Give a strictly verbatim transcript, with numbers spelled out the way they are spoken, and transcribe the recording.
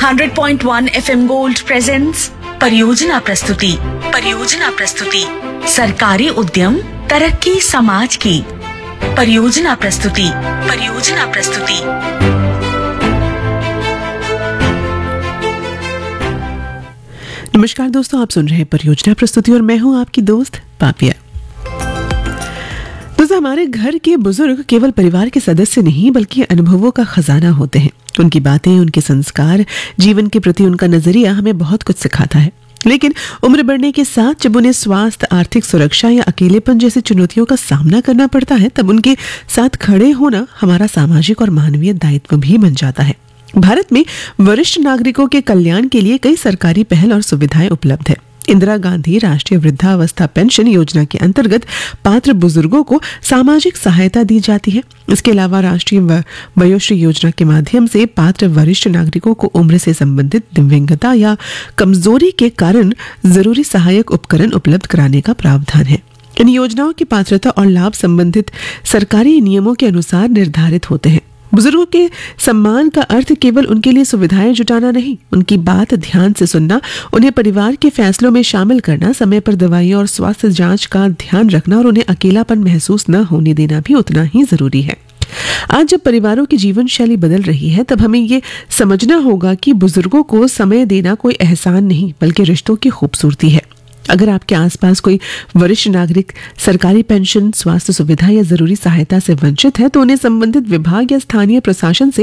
Hundred point one FM gold presents परियोजना प्रस्तुति परियोजना प्रस्तुति सरकारी उद्यम तरक्की समाज की परियोजना प्रस्तुति परियोजना प्रस्तुति नमस्कार दोस्तों, आप सुन रहे हैं परियोजना प्रस्तुति और मैं हूं आपकी दोस्त पापिया। दोस्तों, हमारे घर के बुजुर्ग केवल परिवार के सदस्य नहीं बल्कि अनुभवों का खजाना होते हैं। उनकी बातें, उनके संस्कार, जीवन के प्रति उनका नजरिया हमें बहुत कुछ सिखाता है। लेकिन उम्र बढ़ने के साथ जब उन्हें स्वास्थ्य, आर्थिक सुरक्षा या अकेलेपन जैसी चुनौतियों का सामना करना पड़ता है, तब उनके साथ खड़े होना हमारा सामाजिक और मानवीय दायित्व भी बन जाता है। भारत में वरिष्ठ नागरिकों के कल्याण के लिए कई सरकारी पहल और सुविधाएं उपलब्ध है। इंदिरा गांधी राष्ट्रीय वृद्धावस्था पेंशन योजना के अंतर्गत पात्र बुजुर्गों को सामाजिक सहायता दी जाती है। इसके अलावा राष्ट्रीय वयोश्री योजना के माध्यम से पात्र वरिष्ठ नागरिकों को उम्र से संबंधित दिव्यांगता या कमजोरी के कारण जरूरी सहायक उपकरण उपलब्ध कराने का प्रावधान है। इन योजनाओं की पात्रता और लाभ संबंधित सरकारी नियमों के अनुसार निर्धारित होते हैं। बुजुर्गों के सम्मान का अर्थ केवल उनके लिए सुविधाएं जुटाना नहीं, उनकी बात ध्यान से सुनना, उन्हें परिवार के फैसलों में शामिल करना, समय पर दवाइयों और स्वास्थ्य जांच का ध्यान रखना और उन्हें अकेलापन महसूस न होने देना भी उतना ही जरूरी है। आज जब परिवारों की जीवन शैली बदल रही है, तब हमें ये समझना होगा कि बुजुर्गों को समय देना कोई एहसान नहीं बल्कि रिश्तों की खूबसूरती है। अगर आपके आसपास कोई वरिष्ठ नागरिक सरकारी पेंशन, स्वास्थ्य सुविधा या जरूरी सहायता से वंचित है, तो उन्हें संबंधित विभाग या स्थानीय प्रशासन से